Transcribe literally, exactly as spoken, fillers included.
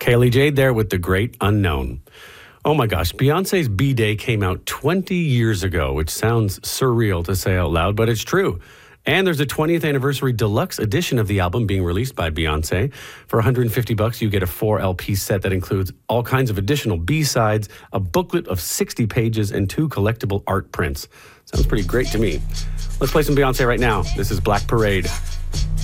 Kaylee Jade there with The Great Unknown. Oh my gosh, Beyonce's B-Day came out twenty years ago, which sounds surreal to say out loud, but it's true. And there's a twentieth anniversary deluxe edition of the album being released by Beyonce. For one hundred fifty bucks, you get a four L P set that includes all kinds of additional B-sides, a booklet of sixty pages, and two collectible art prints. Sounds pretty great to me. Let's play some Beyonce right now. This is Black Parade.